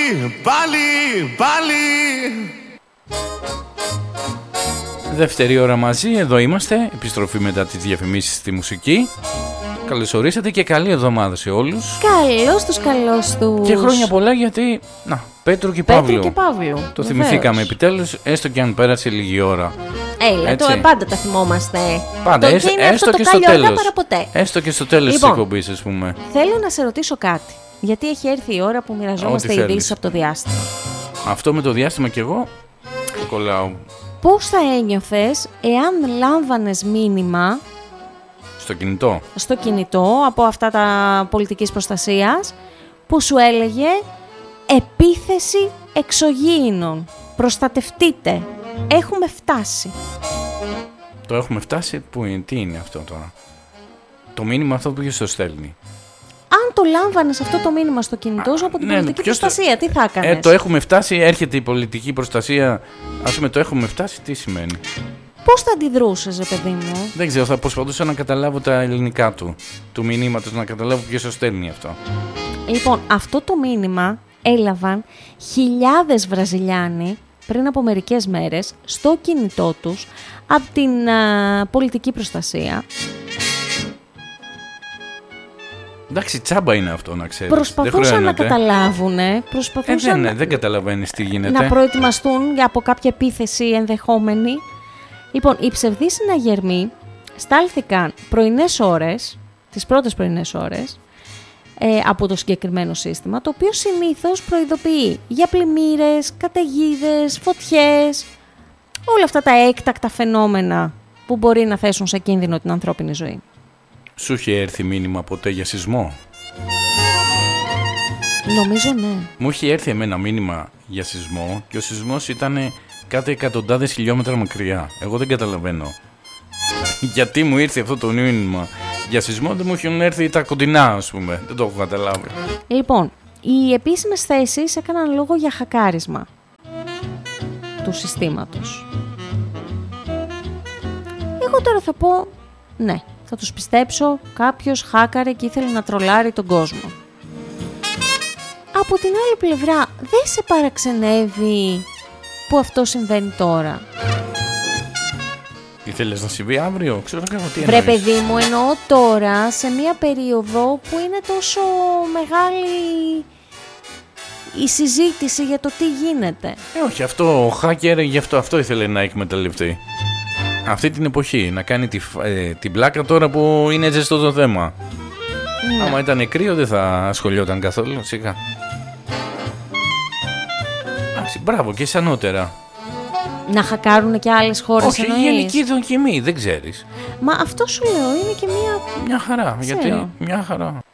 πάλι. Δεύτερη ώρα μαζί, εδώ είμαστε. Επιστροφή μετά τις διαφημίσεις στη μουσική. Καλώς ορίσατε και καλή εβδομάδα σε όλους. Καλώς τους. Και χρόνια πολλά γιατί, Πέτρο και Παύλου. Το θυμηθήκαμε επιτέλους, έστω και αν πέρασε λίγη ώρα. Έλα, πάντα τα θυμόμαστε. Πάντα, έστω και στο τέλος. Παραποτέ. Έστω και στο τέλος της εκπομπής, ας πούμε. Θέλω να σε ρωτήσω κάτι. Γιατί έχει έρθει η ώρα που μοιραζόμαστε ειδήσεις από το διάστημα. Αυτό με το διάστημα κι εγώ κολλάω. Πώς θα ένιωθες εάν λάμβανες μήνυμα στο κινητό από αυτά τα πολιτικής προστασίας που σου έλεγε επίθεση εξωγήινων, προστατευτείτε, έχουμε φτάσει. Το έχουμε φτάσει, τι είναι αυτό τώρα? Το μήνυμα αυτό που το στέλνει. Αν το λάμβανες αυτό το μήνυμα στο κινητό σου από την πολιτική προστασία, τι θα έκανες? Το έχουμε φτάσει, έρχεται η πολιτική προστασία, ας πούμε το έχουμε φτάσει, τι σημαίνει? Πώς θα αντιδρούσες, παιδί μου? Δεν ξέρω, θα προσπαθούσα να καταλάβω τα ελληνικά του μηνύματος, να καταλάβω ποιος το στέλνει αυτό. Λοιπόν, αυτό το μήνυμα έλαβαν χιλιάδες Βραζιλιάνοι πριν από μερικές μέρες στο κινητό τους από την πολιτική προστασία. Εντάξει, τσάμπα είναι αυτό, να ξέρεις. Προσπαθούσαν να καταλάβουν, δεν καταλαβαίνεις τι γίνεται. Να προετοιμαστούν από κάποια επίθεση ενδεχόμενη. Λοιπόν, οι ψευδείς συναγερμοί στάλθηκαν τις πρώτες πρωινές ώρες από το συγκεκριμένο σύστημα, το οποίο συνήθως προειδοποιεί για πλημμύρες, καταιγίδες, φωτιές, όλα αυτά τα έκτακτα φαινόμενα που μπορεί να θέσουν σε κίνδυνο την ανθρώπινη ζωή. Σου είχε έρθει μήνυμα ποτέ για σεισμό? Νομίζω ναι. Μου είχε έρθει εμένα μήνυμα για σεισμό και ο σεισμός ήταν κάτι εκατοντάδες χιλιόμετρα μακριά. Εγώ δεν καταλαβαίνω γιατί μου ήρθε αυτό το μήνυμα για σεισμό, δεν μου έχουν έρθει τα κοντινά, ας πούμε. Δεν το έχω καταλάβει. Λοιπόν, οι επίσημες θέσεις έκαναν λόγο για χακάρισμα του συστήματος. Εγώ τώρα θα πω ναι. Θα τους πιστέψω, κάποιος χάκαρε και ήθελε να τρολάρει τον κόσμο. Από την άλλη πλευρά, δεν σε παραξενεύει που αυτό συμβαίνει τώρα? Ήθελες να συμβεί αύριο, ξέρω τι εννοείς. Βρε παιδί μου, εννοώ τώρα σε μια περίοδο που είναι τόσο μεγάλη η συζήτηση για το τι γίνεται. Όχι, αυτό ο hacker γι' αυτό ήθελε να εκμεταλλευτεί. Αυτή την εποχή, να κάνει την πλάκα τώρα που είναι ζεστό το θέμα. Ναι. Άμα ήταν κρύο δεν θα ασχολιόταν καθόλου, σιγά. Μπράβο, και σανότερα. Να χακάρουν και άλλες χώρες. Όχι, η γενική δοκιμή, δεν ξέρεις. Μα αυτό σου λέω, είναι και μια χαρά, γιατί μια χαρά.